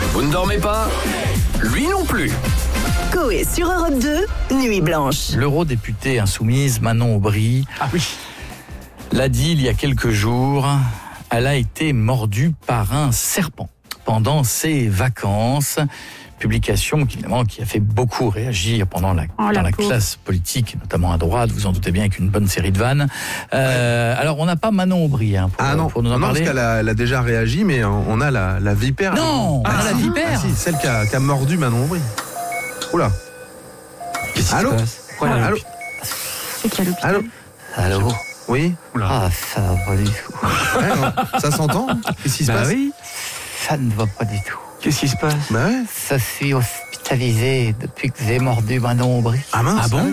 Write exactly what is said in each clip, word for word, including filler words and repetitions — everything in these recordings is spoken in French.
Vous ne dormez pas? Lui non plus. Coé sur Europe deux, Nuit Blanche. L'eurodéputée insoumise Manon Aubry Ah oui. l'a dit il y a quelques jours, elle a été mordue par un serpent pendant ses vacances. Publication qui, évidemment, qui a fait beaucoup réagir pendant la, Oh, dans la la pauvre. classe politique, notamment à droite, vous en doutez bien, avec une bonne série de vannes. Euh, alors, on n'a pas Manon Aubry hein, pour, Ah non, pour nous en non parce parler. qu'elle a, elle a déjà réagi, mais on a la, la vipère. Non, ah, on a la si. vipère. Ah, si, celle qui a, qui a mordu Manon Aubry. Oula. Qu'est-ce qui se Allô passe Pourquoi elle est à Allô C'est qui à l'hôpital? Allô Allô. Oui. Ah, ça va pas du tout. Ouais, non, ça s'entend. Qu'est-ce qui se Bah passe oui. Ça ne va pas du tout. Qu'est-ce qui se passe? Bah ouais. Ça suis hospitalisé depuis que j'ai mordu Manon Aubry. Ah mince. Ah bon?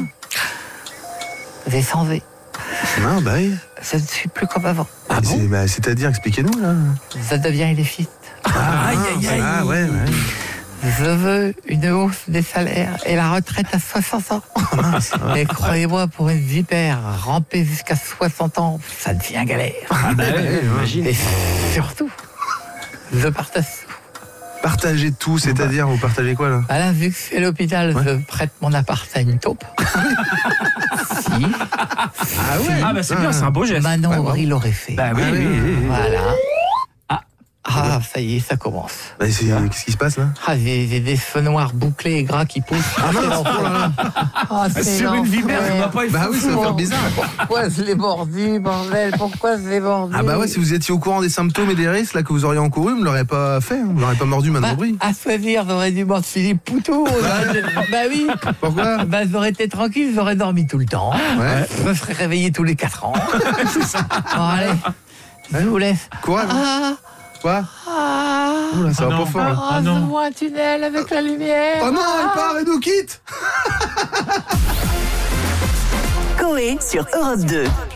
J'ai changé. Non, bah oui. Je ne suis plus comme avant. Ah bon? C'est- bah, C'est-à-dire, expliquez-nous là. Je deviens illicite. Ah, aïe, aïe, aïe. Ah ouais, ouais. Je veux une hausse des salaires et la retraite à soixante ans. Et croyez-moi, pour une vipère, ramper jusqu'à soixante ans, ça devient galère. Ah bah ouais, j'imagine. Et surtout, je partage. Partagez tout, c'est-à-dire, vous partagez quoi là? À la vu que je suis à l'hôpital, Ouais. je prête mon appart à une taupe. Si. Ah ouais. Ah bah c'est bien, c'est un beau geste. Manon Ouais, Aubry l'aurait fait. Bah oui, Ah oui, oui, oui, oui. Voilà. Ah. Ah, ça y est, ça commence. Bah, c'est- Qu'est-ce qui se passe là? Ah, j'ai j'ai des cheveux noirs bouclés et gras qui poussent. Ah, c'est l'enfer. Ah, c'est Sur une vipère, l'enfer. ça va pas être Bah oui, ça va faire bizarre. Pourquoi je l'ai mordu, bordel? Pourquoi je l'ai mordu? Ah bah ouais, si vous étiez au courant des symptômes et des risques là que vous auriez encouru, vous ne l'aurez pas fait, hein. Vous n'aurez pas mordu Manon Bah, Aubry. à choisir, j'aurais dû mordre Philippe Poutou. J'aurais été- bah oui. Pourquoi? Bah j'aurais été tranquille, j'aurais dormi tout le temps. Ouais. Je me serais réveillé tous les quatre ans. Bon, allez, je vous laisse. Courage. Ah, Quoi? ah, Oula, ça Ah va non. pas fort là. ah, Ah non. je vois un tunnel avec la lumière. Oh non, elle part, elle nous quitte. Coé sur Europe deux.